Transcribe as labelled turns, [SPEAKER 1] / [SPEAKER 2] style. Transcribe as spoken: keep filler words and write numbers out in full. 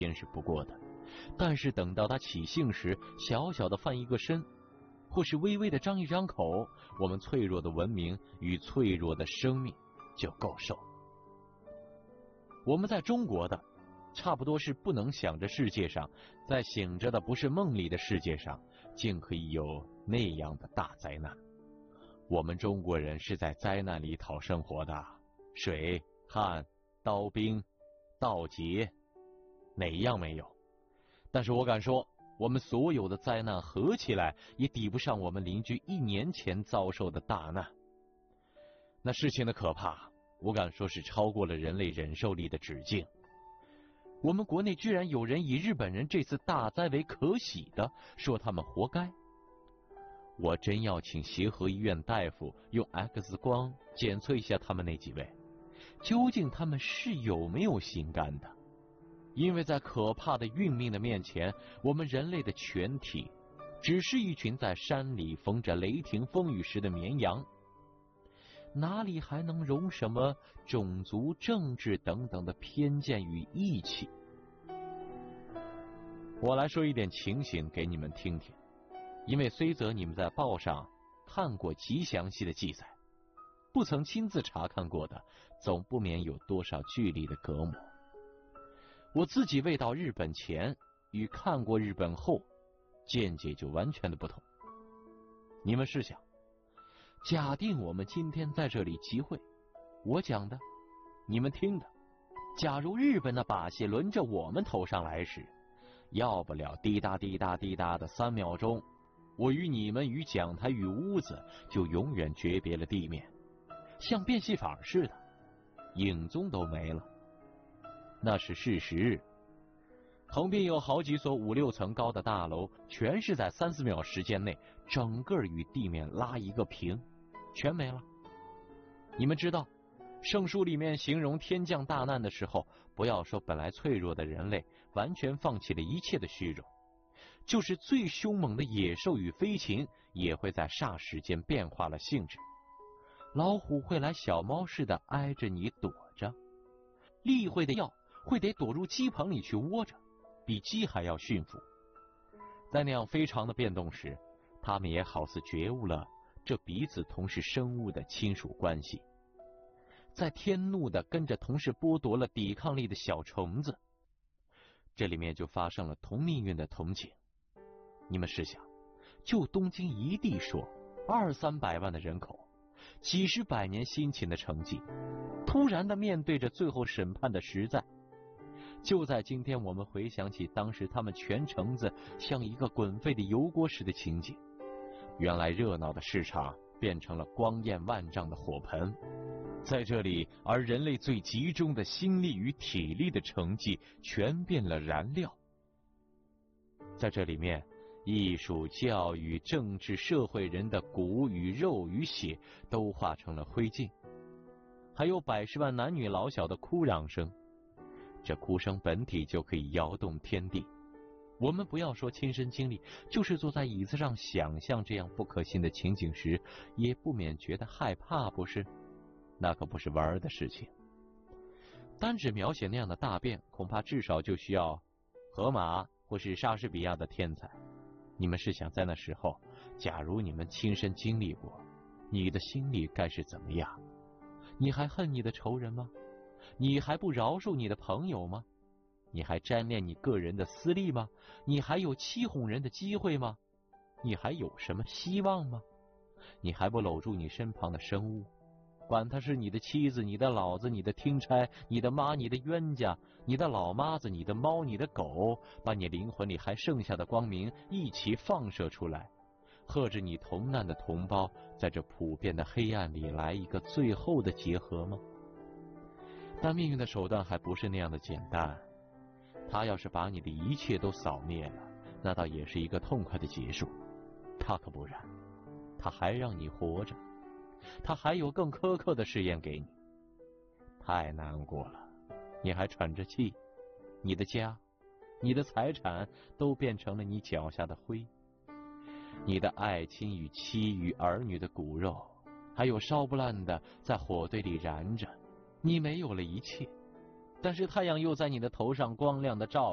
[SPEAKER 1] 天是不过的。但是等到他起兴时，小小的翻一个身，或是微微的张一张口，我们脆弱的文明与脆弱的生命就够受。我们在中国的差不多是不能想着世界上，在醒着的不是梦里的世界上，竟可以有那样的大灾难。我们中国人是在灾难里讨生活的，水、旱、刀兵、盗劫，哪一样没有？但是我敢说，我们所有的灾难合起来也抵不上我们邻居一年前遭受的大难。那事情的可怕，我敢说是超过了人类忍受力的止境。我们国内居然有人以日本人这次大灾为可喜的，说他们活该。我真要请协和医院大夫用 X 光检测一下他们那几位，究竟他们是有没有心肝的。因为在可怕的运命的面前，我们人类的全体只是一群在山里逢着雷霆风雨时的绵羊，哪里还能容什么种族、政治等等的偏见与义气？我来说一点情形给你们听听，因为虽则你们在报上看过极详细的记载，不曾亲自查看过的，总不免有多少距离的隔膜。我自己未到日本前与看过日本后，见解就完全的不同。你们试想，假定我们今天在这里集会，我讲的，你们听的，假如日本的把戏轮着我们头上来时，要不了滴答滴答滴答的三秒钟，我与你们与讲台与屋子就永远诀别了地面，像变戏法似的，影踪都没了。那是事实。横滨有好几所五六层高的大楼，全是在三四秒时间内，整个与地面拉一个平，全没了。你们知道，圣书里面形容天降大难的时候，不要说本来脆弱的人类完全放弃了一切的虚荣，就是最凶猛的野兽与飞禽，也会在霎时间变化了性质。老虎会来小猫似的挨着你躲着，厉会的药会得躲入鸡棚里去窝着，比鸡还要驯服。在那样非常的变动时，他们也好似觉悟了这彼此同是生物的亲属关系。在天怒的跟着同时剥夺了抵抗力的小虫子，这里面就发生了同命运的同情。你们试想，就东京一地说，二三百万的人口，几十百年辛勤的成绩，突然的面对着最后审判的实在。就在今天，我们回想起当时他们全城子像一个滚沸的油锅时的情景，原来热闹的市场变成了光焰万丈的火盆。在这里，而人类最集中的心力与体力的成绩全变了燃料。在这里面，艺术、教育、政治、社会人的骨与肉与血都化成了灰烬，还有百十万男女老小的哭嚷声，这哭声本体就可以摇动天地。我们不要说亲身经历，就是坐在椅子上想象这样不可信的情景时，也不免觉得害怕，不是？那可不是玩的事情。单指描写那样的大变，恐怕至少就需要荷马或是莎士比亚的天才。你们试想，在那时候，假如你们亲身经历过，你的心里该是怎么样？你还恨你的仇人吗？你还不饶恕你的朋友吗？你还沾恋你个人的私利吗？你还有欺哄人的机会吗？你还有什么希望吗？你还不搂住你身旁的生物，管他是你的妻子、你的老子、你的听差、你的妈、你的冤家、你的老妈子、你的猫、你的狗，把你灵魂里还剩下的光明一起放射出来，和着你同难的同胞，在这普遍的黑暗里来一个最后的结合吗？但命运的手段还不是那样的简单，他要是把你的一切都扫灭了，那倒也是一个痛快的结束。他可不然，他还让你活着，他还有更苛刻的试验给你。太难过了，你还喘着气，你的家、你的财产都变成了你脚下的灰，你的爱亲与妻与儿女的骨肉，还有烧不烂的在火堆里燃着，你没有了一切，但是太阳又在你的头上光亮的照